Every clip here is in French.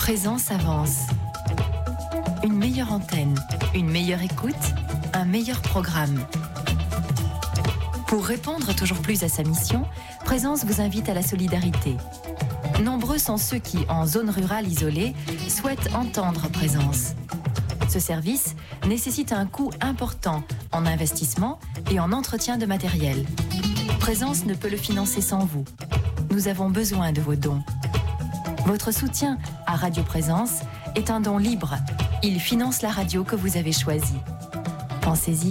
Présence avance. Une meilleure antenne, une meilleure écoute, un meilleur programme. Pour répondre toujours plus à sa mission, Présence vous invite à la solidarité. Nombreux sont ceux qui, en zone rurale isolée, souhaitent entendre Présence. Ce service nécessite un coût important en investissement et en entretien de matériel. Présence ne peut le financer sans vous. Nous avons besoin de vos dons. Votre soutien à Radio Présence est un don libre. Il finance la radio que vous avez choisie. Pensez-y.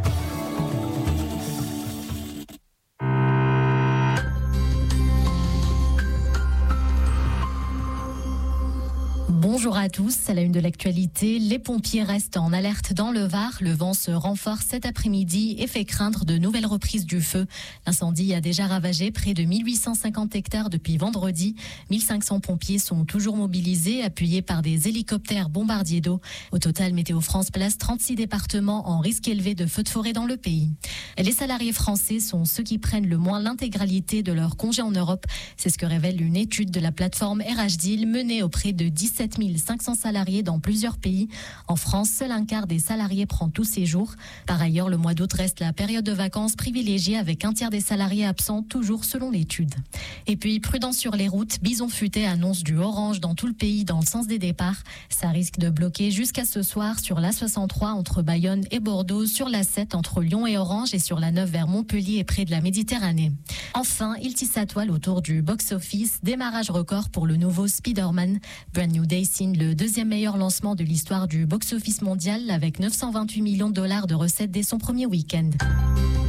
Bonjour à tous, à la une de l'actualité, les pompiers restent en alerte dans le Var. Le vent se renforce cet après-midi et fait craindre de nouvelles reprises du feu. L'incendie a déjà ravagé près de 1850 hectares depuis vendredi. 1500 pompiers sont toujours mobilisés, appuyés par des hélicoptères bombardiers d'eau. Au total, Météo France place 36 départements en risque élevé de feux de forêt dans le pays. Les salariés français sont ceux qui prennent le moins l'intégralité de leur congé en Europe. C'est ce que révèle une étude de la plateforme RH Deal menée auprès de 17 500 salariés dans plusieurs pays. En France, seul un quart des salariés prend tous ses jours. Par ailleurs, le mois d'août reste la période de vacances privilégiée avec un tiers des salariés absents, toujours selon l'étude. Et puis, prudence sur les routes, Bison Futé annonce du orange dans tout le pays dans le sens des départs. Ça risque de bloquer jusqu'à ce soir sur l'A63 entre Bayonne et Bordeaux, sur l'A7 entre Lyon et Orange et sur la 9 vers Montpellier et près de la Méditerranée. Enfin, il tisse sa toile autour du box-office, démarrage record pour le nouveau Spider-Man. Brand New Day signe le deuxième meilleur lancement de l'histoire du box-office mondial avec 928 millions de dollars de recettes dès son premier week-end.